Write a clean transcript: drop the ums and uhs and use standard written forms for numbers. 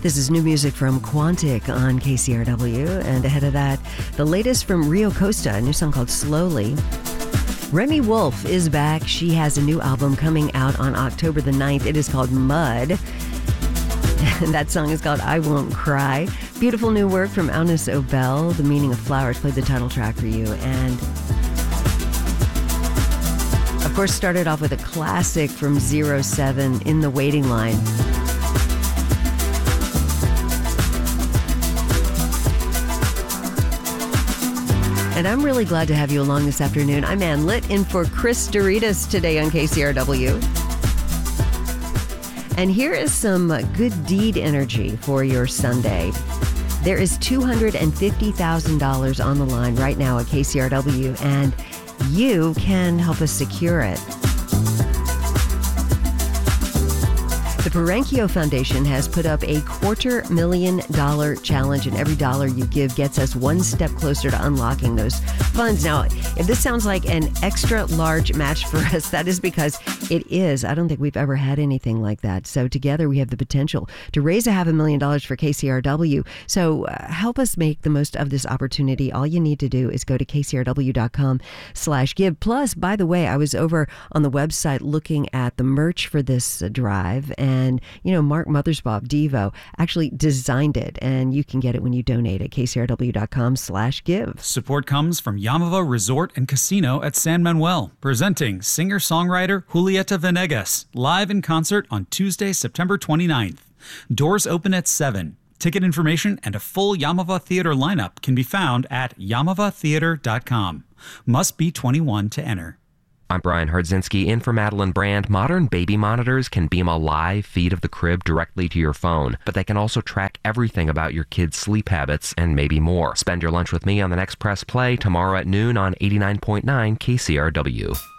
This is new music from Quantic on KCRW. And ahead of that, the latest from Rio Costa, a new song called Slowly. Remy Wolf is back. She has a new album coming out on October the 9th. It is called Mud. And that song is called I Won't Cry. Beautiful new work from Eunice Obel. The Meaning of Flowers played the title track for you. And of course, started off with a classic from 07, In the Waiting Line. And I'm really glad to have you along this afternoon. I'm Ann Litt in for Chris Doritas today on KCRW. And here is some good deed energy for your Sunday. There is $250,000 on the line right now at KCRW, and you can help us secure it. The Perenchio Foundation has put up a $250,000 challenge, and every dollar you give gets us one step closer to unlocking those funds. Now, if this sounds like an extra large match for us, that is because it is. I don't think we've ever had anything like that. So together we have the potential to raise $500,000 for KCRW. So help us make the most of this opportunity. All you need to do is go to kcrw.com/give. Plus, by the way, I was over on the website looking at the merch for this drive, and, you know, Mark Mothersbaugh, Devo, actually designed it, and you can get it when you donate at kcrw.com/give. Support comes from Yamava Resort and Casino at San Manuel, presenting singer-songwriter Julieta Venegas, live in concert on Tuesday, September 29th. Doors open at 7. Ticket information and a full Yamava Theater lineup can be found at yamavatheater.com. Must be 21 to enter. I'm Brian Hardzinski in for Madeline Brand. Modern baby monitors can beam a live feed of the crib directly to your phone, but they can also track everything about your kid's sleep habits and maybe more. Spend your lunch with me on the next Press Play tomorrow at noon on 89.9 KCRW.